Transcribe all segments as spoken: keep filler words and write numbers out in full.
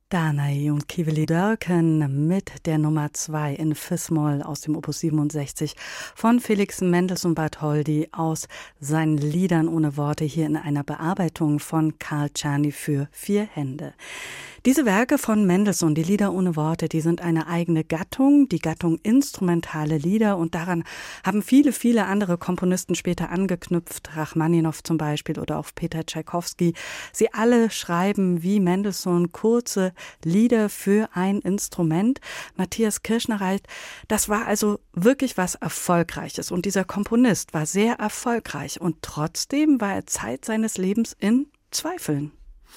Danae und Kiveli Dörken mit der Nummer zwei in Fis-Moll aus dem Opus siebenundsechzig von Felix Mendelssohn Bartholdy aus seinen Liedern ohne Worte hier in einer Bearbeitung von Karl Czerny für vier Hände. Diese Werke von Mendelssohn, die Lieder ohne Worte, die sind eine eigene Gattung, die Gattung instrumentale Lieder, und daran haben viele, viele andere Komponisten später angeknüpft, Rachmaninow zum Beispiel oder auch Peter Tschaikowski. Sie alle schreiben wie Mendelssohn kurze Lieder für ein Instrument. Matthias Kirschner-Reit, das war also wirklich was Erfolgreiches, und dieser Komponist war sehr erfolgreich, und trotzdem war er Zeit seines Lebens in Zweifeln.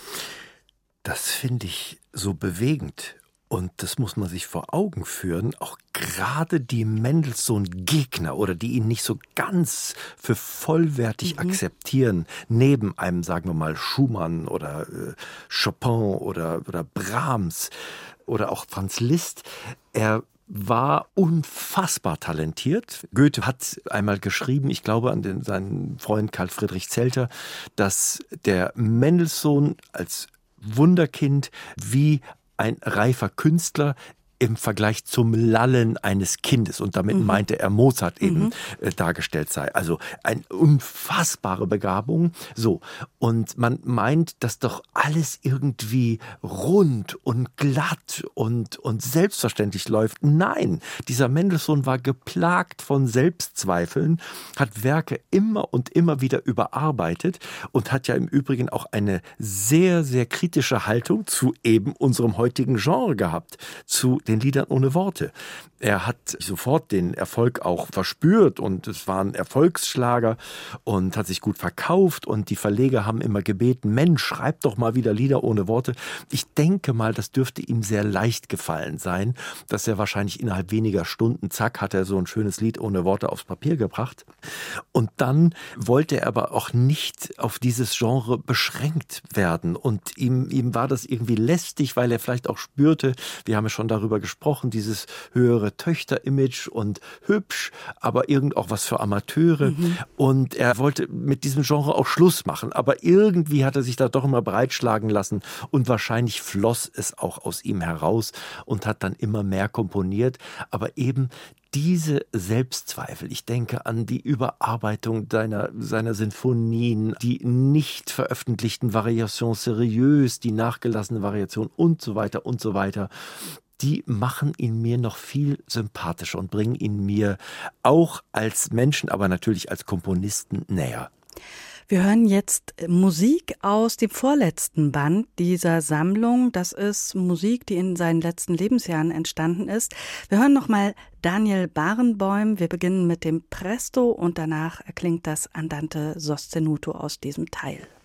Das finde ich so bewegend. Und das muss man sich vor Augen führen. Auch gerade die Mendelssohn-Gegner oder die ihn nicht so ganz für vollwertig mhm. akzeptieren, neben einem, sagen wir mal, Schumann oder äh, Chopin oder, oder Brahms oder auch Franz Liszt, er war unfassbar talentiert. Goethe hat einmal geschrieben, ich glaube an den, seinen Freund Karl Friedrich Zelter, dass der Mendelssohn als Wunderkind wie ein reifer Künstler im Vergleich zum Lallen eines Kindes, und damit mhm. meinte er Mozart eben mhm. äh, dargestellt sei. Also eine unfassbare Begabung. So, und man meint, dass doch alles irgendwie rund und glatt und, und selbstverständlich läuft. Nein, dieser Mendelssohn war geplagt von Selbstzweifeln, hat Werke immer und immer wieder überarbeitet und hat ja im Übrigen auch eine sehr, sehr kritische Haltung zu eben unserem heutigen Genre gehabt, zu den Liedern ohne Worte. Er hat sofort den Erfolg auch verspürt, und es waren Erfolgsschlager und hat sich gut verkauft, und die Verleger haben immer gebeten, Mensch, schreib doch mal wieder Lieder ohne Worte. Ich denke mal, das dürfte ihm sehr leicht gefallen sein, dass er wahrscheinlich innerhalb weniger Stunden, zack, hat er so ein schönes Lied ohne Worte aufs Papier gebracht. Und dann wollte er aber auch nicht auf dieses Genre beschränkt werden, und ihm, ihm war das irgendwie lästig, weil er vielleicht auch spürte, wir haben ja schon darüber gesprochen, dieses höhere Töchter-Image und hübsch, aber irgend auch was für Amateure. Mhm. Und er wollte mit diesem Genre auch Schluss machen, aber irgendwie hat er sich da doch immer breitschlagen lassen, und wahrscheinlich floss es auch aus ihm heraus und hat dann immer mehr komponiert. Aber eben diese Selbstzweifel, ich denke an die Überarbeitung seiner, seiner Sinfonien, die nicht veröffentlichten Variations sérieuses, die nachgelassene Variation und so weiter und so weiter, die machen ihn mir noch viel sympathischer und bringen ihn mir auch als Menschen, aber natürlich als Komponisten näher. Wir hören jetzt Musik aus dem vorletzten Band dieser Sammlung. Das ist Musik, die in seinen letzten Lebensjahren entstanden ist. Wir hören nochmal Daniel Barenboim. Wir beginnen mit dem Presto, und danach erklingt das Andante sostenuto aus diesem Teil.